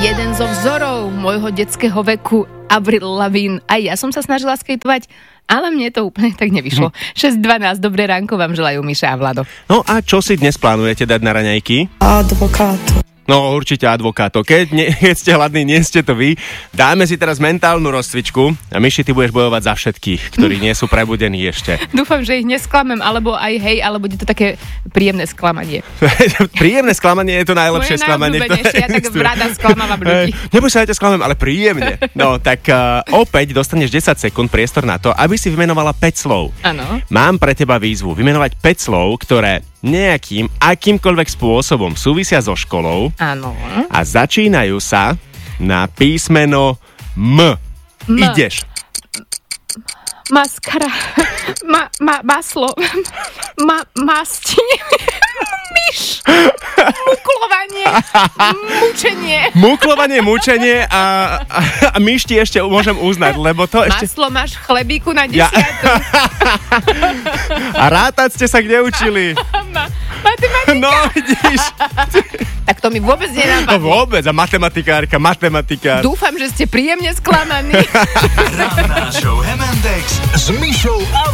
jeden zo vzorov môjho detského veku, Avril Lavigne. Aj ja som sa snažila skejtovať, ale mne to úplne tak nevyšlo. 6:12, dobré ránko vám želajú Miša a Vlado. No a čo si dnes plánujete dať na raňajky? Advokáto. No určite advokáto. Keď ste hladní, nie ste to vy. Dáme si teraz mentálnu rozcvičku a Miši, ty budeš bojovať za všetkých, ktorí nie sú prebudení ešte. Dúfam, že ich nesklamem, alebo aj hej, alebo bude to také príjemné sklamanie. Príjemné sklamanie je to najlepšie sklamanie. Ja tak rada sklamávam ľudí. Neboj sa, ja ťa sklamem, ale príjemne. No tak opäť dostaneš 10 sekúnd priestor na to, aby si vymenovala 5 slov. Áno. Mám pre teba výzvu vymenovať 5 slov, ktoré akýmkoľvek spôsobom súvisia so školou. Áno. A začínajú sa na písmeno M. Ideš. Maskara. Maslo. Masť. Myš. Muklovanie. Mučenie. Muklovanie, mučenie a myš ti ešte môžem uznať, lebo to ešte... Maslo máš v chlebíku na 10. A rátať ste sa kde učili? Matematika. No, vidíš. Tak to mi vôbec nenapadne. Vôbec, a matematikár. Dúfam, že ste príjemne sklamaní. Ranná show M&X s Mišou a